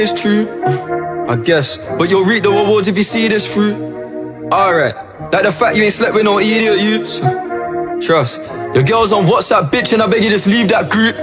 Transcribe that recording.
it's true, I guess. But you'll reap the rewards if you see this through. Alright, like the fact you ain't slept with no idiot, you. So, trust. Your girl's on WhatsApp, bitch, and I beg you just leave that group.